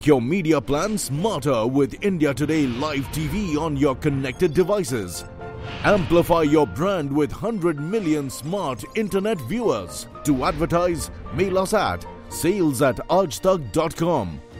your media plan smarter with India Today Live TV on your connected devices. Amplify your brand with 100 million smart internet viewers. To advertise, mail us at sales@aajtak.com.